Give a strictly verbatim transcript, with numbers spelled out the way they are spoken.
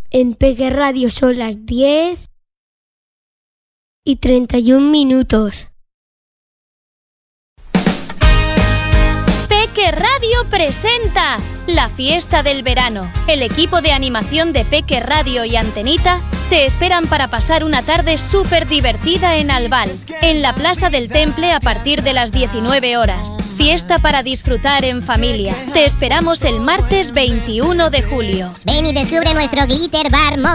En Peque Radio son las diez y treinta y un minutos. Peque Radio presenta la fiesta del verano. El equipo de animación de Peque Radio y Antenita te esperan para pasar una tarde súper divertida en Albal, en la Plaza del Temple a partir de las diecinueve horas. Fiesta para disfrutar en familia. Te esperamos el martes veintiuno de julio. Ven y descubre nuestro Glitter Bar móvil.